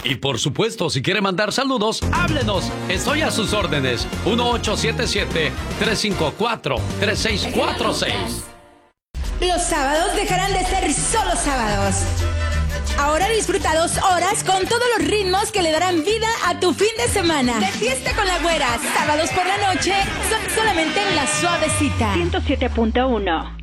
Y por supuesto, si quiere mandar saludos, háblenos. Estoy a sus órdenes. 1877-354-3646. Los sábados dejarán de ser solo sábados. Ahora disfruta 2 horas con todos los ritmos que le darán vida a tu fin de semana. De fiesta con la güera, sábados por la noche, solamente en La Suavecita. 107.1.